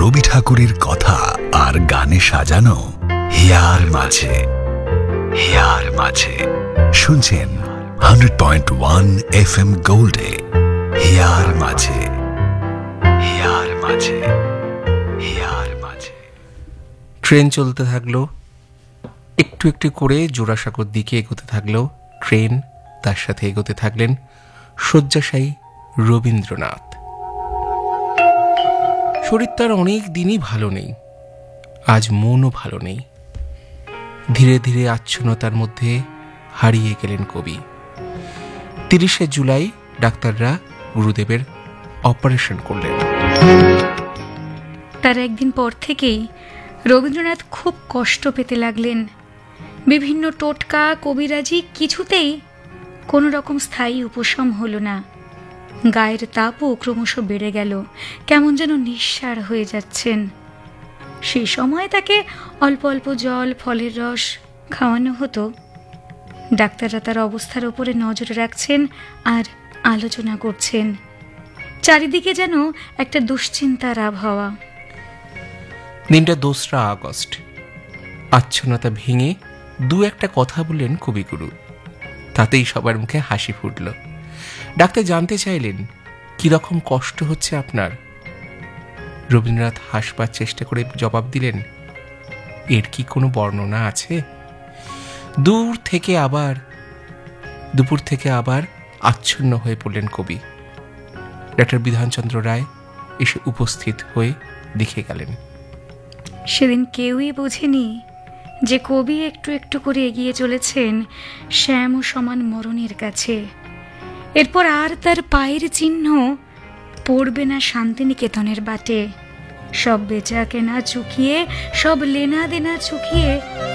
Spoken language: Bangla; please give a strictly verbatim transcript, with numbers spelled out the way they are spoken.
রবি ঠাকুরের কথা আর গানে সাজানো হিয়ার মাঝে হিয়ার মাঝে শুনছেন hundred point one F M গোল্ডে here মাঝে হিয়ার মাঝে হিয়ার মাঝে। ট্রেন চলতে থাকলো, একটু একটু করে জোড়াসাঁকোর দিকে এগোতে থাকলো ট্রেন। তার সাথে এগোতে থাকলেন শয্যাশায়ী রবীন্দ্রনাথ। শরীর তার অনেক দিনই ভালো নেই, আজ মনও ভালো নেই। ধীরে ধীরে আচ্ছন্নতার মধ্যে হারিয়ে গেলেন কবি। তিরিশে জুলাই ডাক্তাররা গুরুদেবের অপারেশন করলেন। তার একদিন পর থেকেই রবীন্দ্রনাথ খুব কষ্ট পেতে লাগলেন। বিভিন্ন টোটকা কবিরাজি কিছুতেই কোনো রকম স্থায়ী উপশম হলো না। গায়ের তাপও ক্রমশ বেড়ে গেল, কেমন যেন নিঃসাড় হয়ে যাচ্ছেন। সেই সময় তাকে অল্প অল্প জল, ফলের রস খাওয়ানো হতো। ডাক্তাররা তার অবস্থার ওপরে নজর রাখছেন আর আলোচনা করছেন। চারিদিকে যেন একটা দুশ্চিন্তার আবহাওয়া। দিনটা দোসরা আগস্ট। আচ্ছন্নতা ভেঙে দু একটা কথা বললেন কবিগুরু, তাতেই সবার মুখে হাসি ফুটল। ডাক্তার জানতে চাইলেন, কিরকম কষ্ট হচ্ছে আপনার? রবীন্দ্রনাথ হাসবার চেষ্টা করে জবাব দিলেন, এর কি কোনো বর্ণনা আছে? দূর থেকে আবার দুপুর থেকে আবার আচ্ছন্ন হয়ে পড়লেন কবি। ডাক্তার বিধানচন্দ্র রায় এসে উপস্থিত হয়ে দেখে গেলেন। সেদিন কেউই বোঝেনি যে কবি একটু একটু করে এগিয়ে চলেছেন শ্যাম ও সমান মরণের কাছে। এরপর আর তার পায়ের চিহ্ন পড়বে না শান্তিনিকেতনের বাটে। সব বেচা কেনা চুকিয়ে, সব লেনা দেনা চুকিয়ে